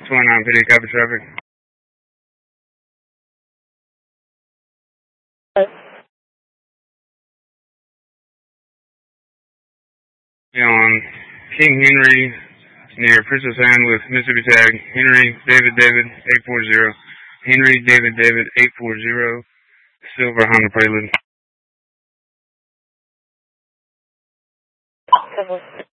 29 PD, copy traffic. On King Henry near Princess Anne with Mississippi tag. Henry David 840. Henry David 840. Silver Honda Prelude.